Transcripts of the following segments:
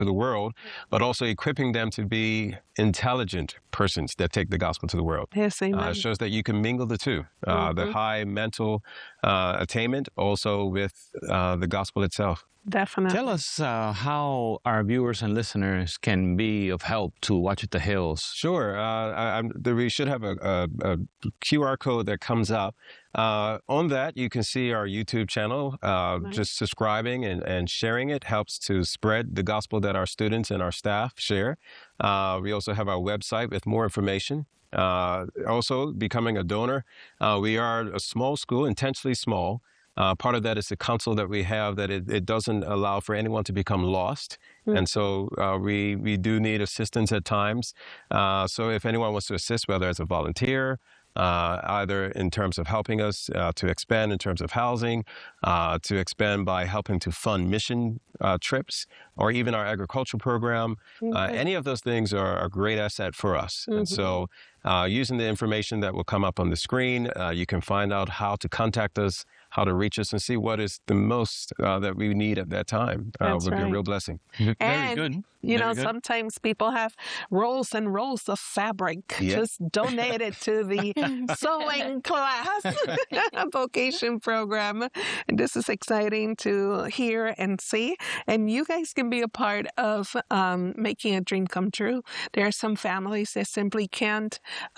to the world, but also equipping them to be intelligent persons that take the gospel to the world. Yes, amen. It shows that you can mingle the two, the high mental attainment also with the gospel itself. Definitely. Tell us how our viewers and listeners can be of help to Ouachita Hills. Sure. We should have a QR code that comes up. On that, you can see our YouTube channel. Nice. Just subscribing and sharing it helps to spread the gospel that our students and our staff share. We also have our website with more information. Also, becoming a donor. We are a small school, intentionally small. Part of that is the counsel that we have that it doesn't allow for anyone to become lost. And so we do need assistance at times. So if anyone wants to assist, whether as a volunteer, either in terms of helping us to expand in terms of housing, to expand by helping to fund mission trips, or even our agricultural program, any of those things are a great asset for us. And so using the information that will come up on the screen, you can find out how to contact us, how to reach us, and see what is the most that we need at that time. That's would be a right. real blessing. Very good. You Very know, good. sometimes people have rolls and rolls of fabric. Yeah. Just donate it to the sewing class vocation program. And this is exciting to hear and see. And you guys can be a part of making a dream come true. There are some families that simply can't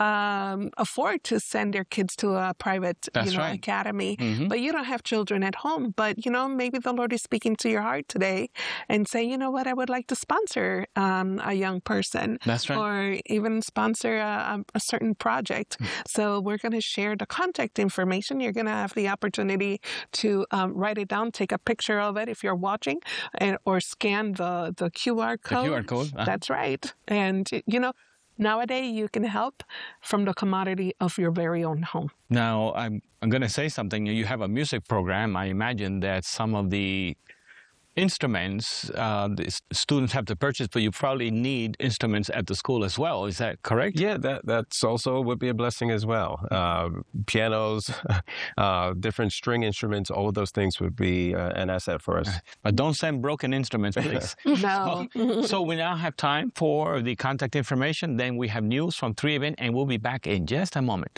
afford to send their kids to a private right. academy. But you don't have children at home. But, maybe the Lord is speaking to your heart today and say, you know what, I would like to sponsor a young person. That's right. Or even sponsor a certain project. So we're going to share the contact information. You're going to have the opportunity to write it down, take a picture of it if you're watching, or scan the QR code. The QR code. That's right. And, nowadays you can help from the commodity of your very own home. Now, I'm going to say something. You have a music program. I imagine that some of the instruments the students have to purchase, but you probably need instruments at the school as well. Is that correct? Yeah, that's also would be a blessing as well. Pianos, different string instruments, all of those things would be an asset for us. But don't send broken instruments, please. No. So we now have time for the contact information. Then we have news from 3Event, and we'll be back in just a moment.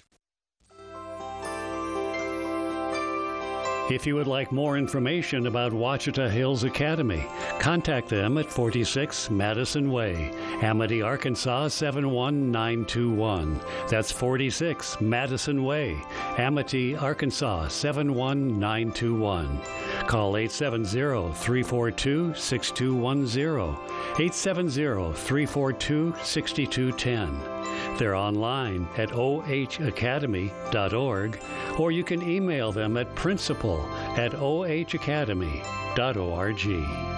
If you would like more information about Ouachita Hills Academy, contact them at 46 Madison Way, Amity, Arkansas 71921. That's 46 Madison Way, Amity, Arkansas 71921. Call 870-342-6210, 870-342-6210. They're online at ohacademy.org, or you can email them at principal@ohacademy.org.